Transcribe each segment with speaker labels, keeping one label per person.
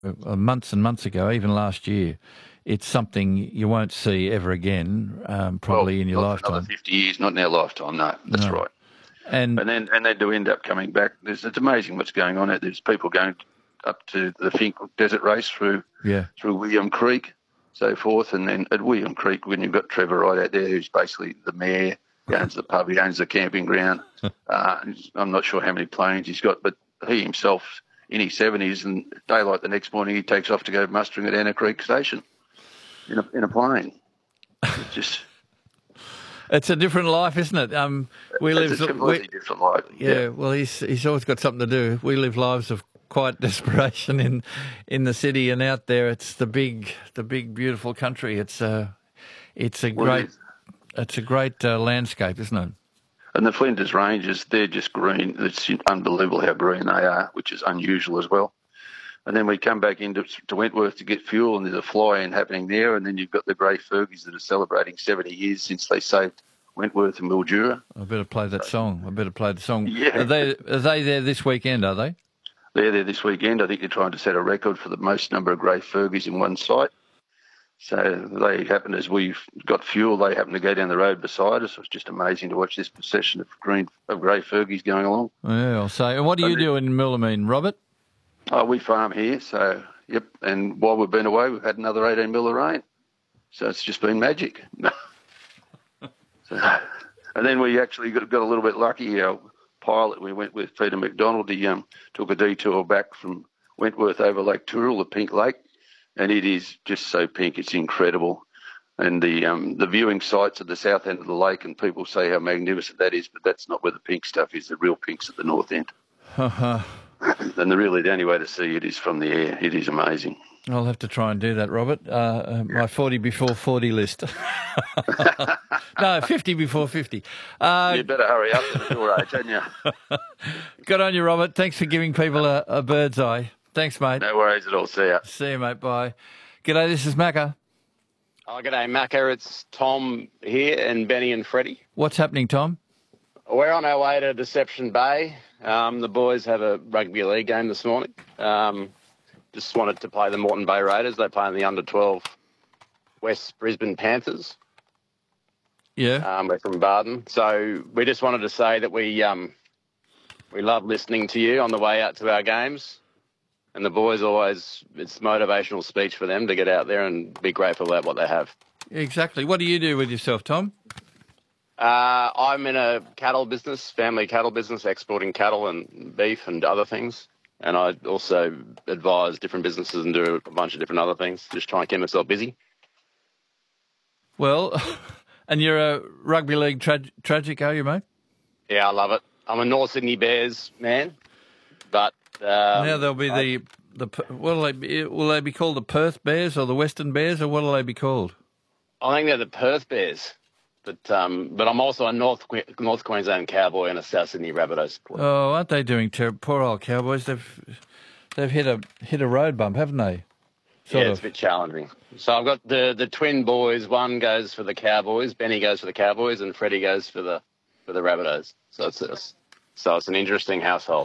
Speaker 1: months and months ago, even last year. It's something you won't see ever again, probably in your
Speaker 2: not
Speaker 1: lifetime.
Speaker 2: Another 50 years, not in our lifetime. No, that's right.
Speaker 1: And
Speaker 2: then to end up coming back, it's amazing what's going on. There's people going up to the Fink Desert Race through William Creek, so forth, and then at William Creek, when you've got Trevor right out there, who's basically the mayor, he owns the pub, he owns the camping ground. I'm not sure how many planes he's got, but he himself in his 70s, and daylight the next morning, he takes off to go mustering at Anna Creek Station in a plane. It's just.
Speaker 1: It's a different life, isn't it?
Speaker 2: It's a completely different life.
Speaker 1: Yeah, well, he's always got something to do. We live lives of quiet desperation in the city, and out there, it's the big, beautiful country. It's a great landscape, isn't it?
Speaker 2: And the Flinders Ranges, they're just green. It's unbelievable how green they are, which is unusual as well. And then we come back into Wentworth to get fuel, and there's a fly-in happening there. And then you've got the Grey Fergies that are celebrating 70 years since they saved Wentworth and Mildura.
Speaker 1: I better play that song.
Speaker 2: Yeah.
Speaker 1: Are they there this weekend, are they?
Speaker 2: They're there this weekend. I think they're trying to set a record for the most number of Grey Fergies in one site. So they happen, as we've got fuel, they happen to go down the road beside us. It's just amazing to watch this procession of Grey Fergies going along.
Speaker 1: Yeah, I'll say. And what do you do in Millermean, Robert?
Speaker 2: Oh, we farm here, so, yep. And while we've been away, we've had another 18 mil of rain. So it's just been magic. And then we actually got a little bit lucky. Our pilot, we went with Peter McDonald. He took a detour back from Wentworth over Lake Tooral, the Pink Lake, and it is just so pink. It's incredible. And the viewing sites at the south end of the lake, and people say how magnificent that is, but that's not where the pink stuff is. The real pink's at the north end. And the only way to see it is from the air. It is amazing.
Speaker 1: I'll have to try and do that, Robert. My 40 before 40 list. No, 50 before 50.
Speaker 2: You better hurry up at your age, don't you?
Speaker 1: Good on you, Robert. Thanks for giving people a bird's eye. Thanks, mate.
Speaker 2: No worries at all. See ya.
Speaker 1: See you, mate. Bye. G'day, this is Macca.
Speaker 3: Oh, g'day, Macca. It's Tom here and Benny and Freddie.
Speaker 1: What's happening, Tom?
Speaker 3: We're on our way to Deception Bay. The boys have a rugby league game this morning. Just wanted to play the Moreton Bay Raiders. They play in the under-12 West Brisbane Panthers.
Speaker 1: Yeah.
Speaker 3: We're from Barden. So we just wanted to say that we love listening to you on the way out to our games. And the boys always, it's motivational speech for them to get out there and be grateful about what they have.
Speaker 1: Exactly. What do you do with yourself, Tom?
Speaker 3: I'm in a cattle business, family cattle business, exporting cattle and beef and other things. And I also advise different businesses and do a bunch of different other things, just trying to keep myself busy.
Speaker 1: Well, and you're a rugby league tragic, are you, mate?
Speaker 3: Yeah, I love it. I'm a North Sydney Bears man, but...
Speaker 1: now there'll be will they be called the Perth Bears or the Western Bears, or what will they be called?
Speaker 3: I think they're the Perth Bears. But I'm also a North Queensland Cowboy and a South Sydney Rabbitohs supporter.
Speaker 1: Oh, aren't they doing terrible? Poor old Cowboys. They've hit a road bump, haven't they?
Speaker 3: It's a bit challenging. So I've got the twin boys. One goes for the Cowboys, Benny goes for the Cowboys, and Freddie goes for the Rabbitohs. So it's an interesting household.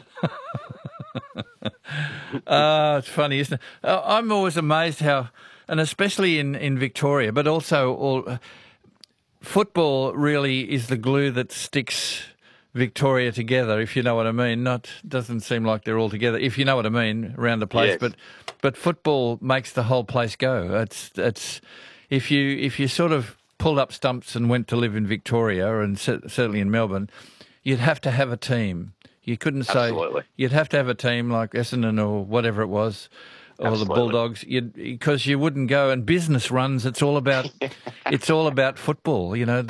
Speaker 1: It's funny, isn't it? I'm always amazed how, and especially in Victoria, but also football really is the glue that sticks Victoria together, if you know what I mean. Doesn't seem like they're all together, if you know what I mean, around the place.
Speaker 3: Yes.
Speaker 1: But football makes the whole place go. It's if you sort of pulled up stumps and went to live in Victoria, and certainly in Melbourne, you'd have to have a team. You couldn't say...
Speaker 3: Absolutely.
Speaker 1: You'd have to have a team like Essendon or whatever it was, or
Speaker 3: Absolutely.
Speaker 1: the Bulldogs, because you wouldn't go. And business runs. It's all about football.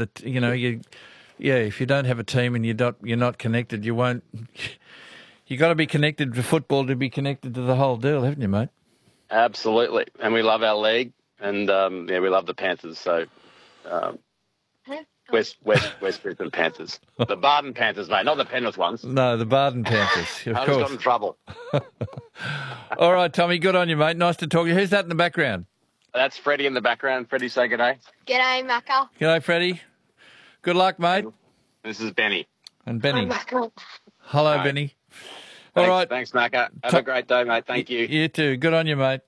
Speaker 1: If you don't have a team and you're not connected, you won't. You got to be connected to football to be connected to the whole deal, haven't you, mate?
Speaker 3: Absolutely, and we love our league, and we love the Panthers. So. West Brisbane Panthers. The Barden Panthers, mate, not the Penrith ones.
Speaker 1: No, the Barden Panthers, of
Speaker 3: I
Speaker 1: course.
Speaker 3: just got in trouble.
Speaker 1: All right, Tommy, good on you, mate. Nice to talk to you. Who's that in the background?
Speaker 3: That's Freddie in the background. Freddie, say g'day.
Speaker 4: G'day, Macca.
Speaker 1: G'day, Freddie. Good luck, mate.
Speaker 3: This is Benny.
Speaker 1: And Benny.
Speaker 4: Hi, Macca.
Speaker 1: Hello,
Speaker 3: Hi.
Speaker 1: Benny. All right.
Speaker 3: Thanks, Macca. Have a great day, mate. Thank you.
Speaker 1: You too. Good on you, mate.